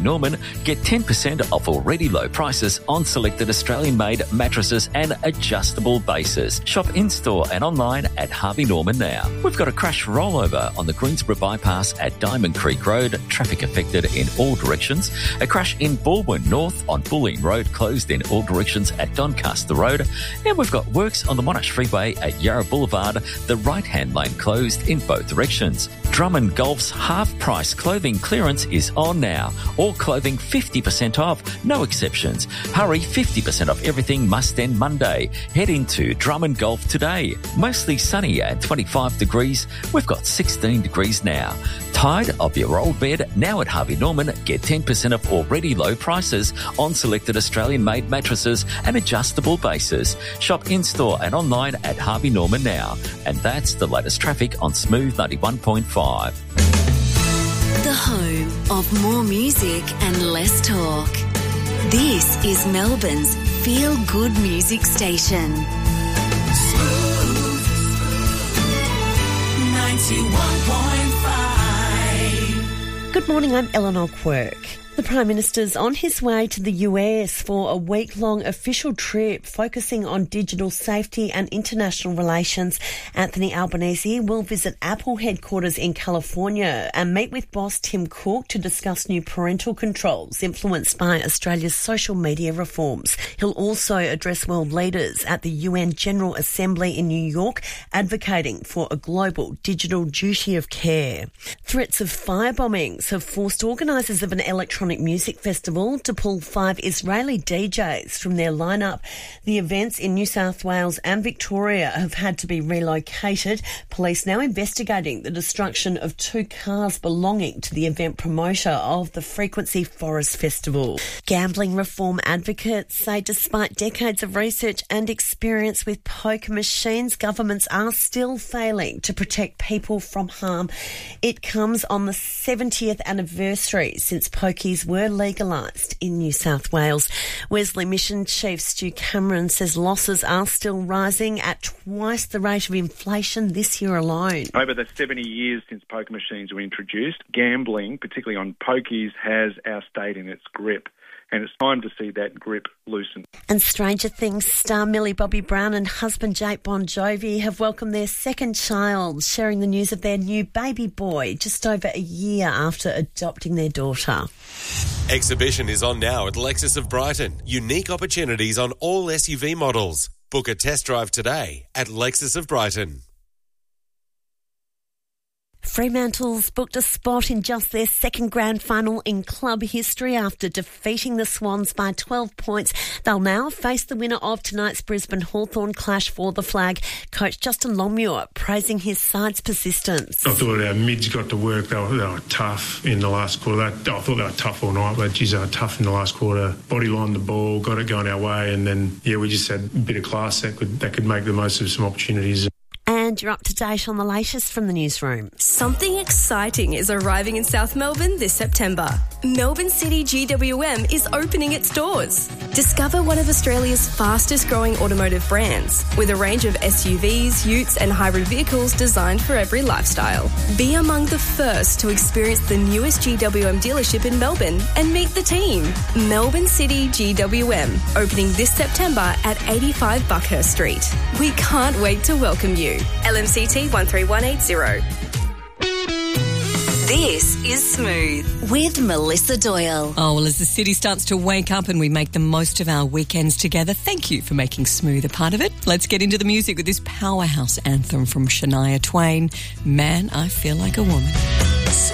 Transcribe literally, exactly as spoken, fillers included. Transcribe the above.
Norman, get ten percent off already low prices on selected Australian-made mattresses and adjustable bases. Shop in-store and online at Harvey Norman now. We've got a crash rollover on the Greensboro bypass at Diamond Creek Road, traffic affected in all directions. A crash in Baldwin North on Bulleen Road, closed in all directions at Doncaster Road. And we've got works on the Monash Freeway at Yarra Boulevard, the right-hand lane closed in both directions. Drummond Golf's half-price clothing clearance is on now. All clothing fifty percent off, no exceptions. Hurry, fifty percent off everything must end Monday. Head into Drummond Golf today. Mostly sunny at twenty-five degrees. We've got sixteen degrees now. Tired of your old bed? Now at Harvey Norman, get ten percent off already low prices on selected Australian-made mattresses and adjustable bases. Shop in-store and online at Harvey Norman now. And that's the latest traffic on Smooth ninety-one point five. The home of more music and less talk. This is Melbourne's feel-good music station. Smooth ninety-one point five. Good morning, I'm Eleanor Quirk. The Prime Minister's on his way to the U S for a week-long official trip focusing on digital safety and international relations. Anthony Albanese will visit Apple headquarters in California and meet with boss Tim Cook to discuss new parental controls influenced by Australia's social media reforms. He'll also address world leaders at the U N General Assembly in New York, advocating for a global digital duty of care. Threats of firebombings have forced organisers of an electronic music festival to pull five Israeli D Js from their lineup. The events in New South Wales and Victoria have had to be relocated. Police now investigating the destruction of two cars belonging to the event promoter of the Frequency Forest Festival. Gambling reform advocates say despite decades of research and experience with poker machines, governments are still failing to protect people from harm. It comes on the seventieth anniversary since pokies were legalised in New South Wales. Wesley Mission Chief Stu Cameron says losses are still rising at twice the rate of inflation this year alone. Over the seventy years since poker machines were introduced, gambling, particularly on pokies, has our state in its grip. And it's time to see that grip loosen. And Stranger Things star Millie Bobby Brown and husband Jake Bon Jovi have welcomed their second child, sharing the news of their new baby boy just over a year after adopting their daughter. Exhibition is on now at Lexus of Brighton. Unique opportunities on all S U V models. Book a test drive today at Lexus of Brighton. Fremantle's booked a spot in just their second grand final in club history after defeating the Swans by twelve points. They'll now face the winner of tonight's Brisbane Hawthorn clash for the flag. Coach Justin Longmuir praising his side's persistence. I thought our mids got to work. They were, they were tough in the last quarter. They, I thought they were tough all night, but geez, they were tough in the last quarter. Body lined the ball, got it going our way, and then, yeah, we just had a bit of class that could, that could make the most of some opportunities. And you're up to date on the latest from the newsroom. Something exciting is arriving in South Melbourne this September. Melbourne City G W M is opening its doors. Discover one of Australia's fastest growing automotive brands with a range of S U Vs, utes and hybrid vehicles designed for every lifestyle. Be among the first to experience the newest G W M dealership in Melbourne and meet the team. Melbourne City G W M, opening this September at eighty-five Buckhurst Street. We can't wait to welcome you. L M C T one three one eight zero. This is Smooth with Melissa Doyle. Oh, well, as the city starts to wake up and we make the most of our weekends together, thank you for making Smooth a part of it. Let's get into the music with this powerhouse anthem from Shania Twain, Man, I Feel Like a Woman.